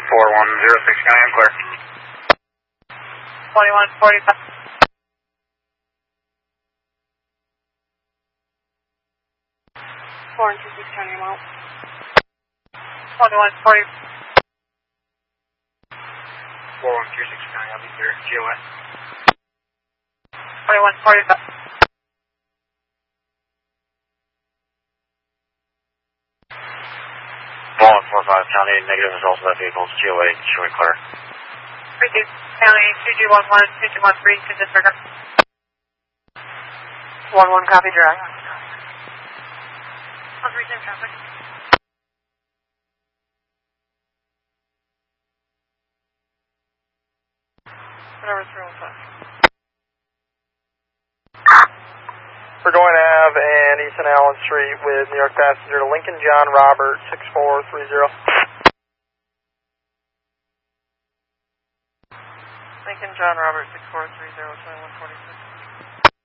4106 County, I'm clear. 2145. 426 County, I'm out. 2140. 4136 County, I'll be clear. GOS. 2145. 4145 County, negative results of that vehicle. GOA, showing clear. 32 County, 2211, 2213, to disregard. 11 copy, dry. I'll return traffic. Whatever, 315. We're going to have an Easton Allen Street with New York passenger to Lincoln John Robert 6430. Lincoln John Robert 6430, 2146.